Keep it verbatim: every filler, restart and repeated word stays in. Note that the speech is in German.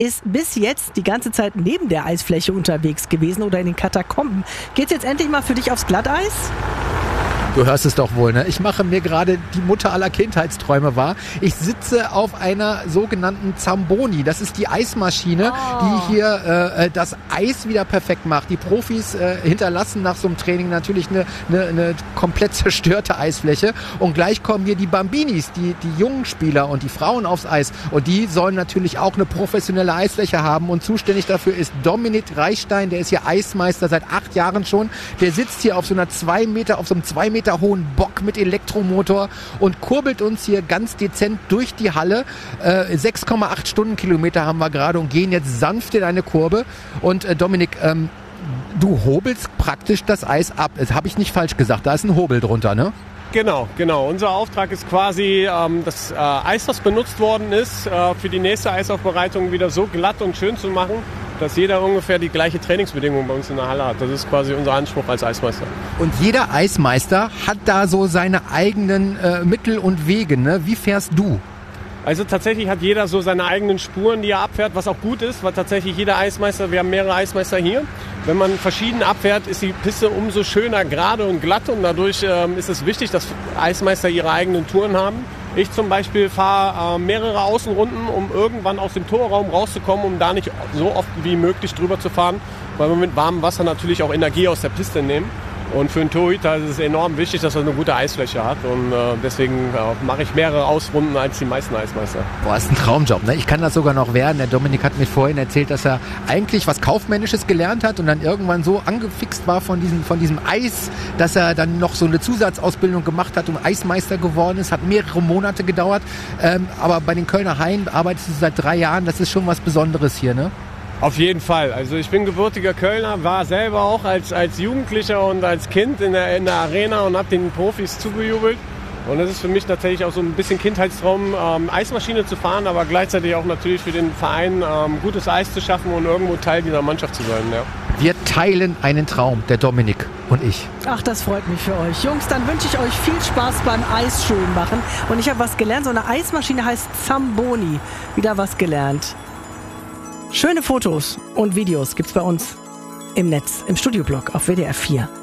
ist bis jetzt die ganze Zeit neben der Eisfläche unterwegs gewesen oder in den Katakomben. Geht's jetzt endlich mal für dich aufs Glatteis? Du hörst es doch wohl, ne? Ich mache mir gerade die Mutter aller Kindheitsträume wahr. Ich sitze auf einer sogenannten Zamboni. Das ist die Eismaschine, oh. die hier äh, das Eis wieder perfekt macht. Die Profis äh, hinterlassen nach so einem Training natürlich eine, eine, eine komplett zerstörte Eisfläche. Und gleich kommen hier die Bambinis, die, die jungen Spieler und die Frauen aufs Eis. Und die sollen natürlich auch eine professionelle Eisfläche haben. Und zuständig dafür ist Dominik Reichstein. Der ist hier Eismeister seit acht Jahren schon. Der sitzt hier auf so einer zwei Meter, auf so einem zwei Meter hohen Bock mit Elektromotor und kurbelt uns hier ganz dezent durch die Halle. Äh, sechs Komma acht Stundenkilometer haben wir gerade und gehen jetzt sanft in eine Kurve. Und äh, Dominik, ähm, du hobelst praktisch das Eis ab. Das habe ich nicht falsch gesagt. Da ist ein Hobel drunter, ne? Genau, genau. Unser Auftrag ist quasi, ähm, das äh, Eis, was benutzt worden ist, äh, für die nächste Eisaufbereitung wieder so glatt und schön zu machen, dass jeder ungefähr die gleiche Trainingsbedingung bei uns in der Halle hat. Das ist quasi unser Anspruch als Eismeister. Und jeder Eismeister hat da so seine eigenen äh, Mittel und Wege, ne? Wie fährst du? Also tatsächlich hat jeder so seine eigenen Spuren, die er abfährt, was auch gut ist, weil tatsächlich jeder Eismeister, wir haben mehrere Eismeister hier, wenn man verschieden abfährt, ist die Piste umso schöner, gerade und glatt und dadurch ähm, ist es wichtig, dass Eismeister ihre eigenen Touren haben. Ich zum Beispiel fahre äh, mehrere Außenrunden, um irgendwann aus dem Torraum rauszukommen, um da nicht so oft wie möglich drüber zu fahren, weil wir mit warmem Wasser natürlich auch Energie aus der Piste nehmen. Und für einen Torhüter ist es enorm wichtig, dass er eine gute Eisfläche hat. Und äh, deswegen äh, mache ich mehrere Ausrunden als die meisten Eismeister. Boah, ist ein Traumjob, ne? Ich kann das sogar noch werden. Der Dominik hat mir vorhin erzählt, dass er eigentlich was Kaufmännisches gelernt hat und dann irgendwann so angefixt war von diesem, von diesem Eis, dass er dann noch so eine Zusatzausbildung gemacht hat und Eismeister geworden ist. Hat mehrere Monate gedauert. Ähm, aber bei den Kölner Haien arbeitest du seit drei Jahren. Das ist schon was Besonderes hier, ne? Auf jeden Fall. Also ich bin gebürtiger Kölner, war selber auch als, als Jugendlicher und als Kind in der, in der Arena und habe den Profis zugejubelt. Und das ist für mich tatsächlich auch so ein bisschen Kindheitstraum, ähm, Eismaschine zu fahren, aber gleichzeitig auch natürlich für den Verein ähm, gutes Eis zu schaffen und irgendwo Teil dieser Mannschaft zu sein. Ja. Wir teilen einen Traum, der Dominik und ich. Ach, das freut mich für euch. Jungs, dann wünsche ich euch viel Spaß beim Eis schön machen. Und ich habe was gelernt, so eine Eismaschine heißt Zamboni. Wieder was gelernt. Schöne Fotos und Videos gibt's bei uns im Netz, im Studioblog auf W D R vier.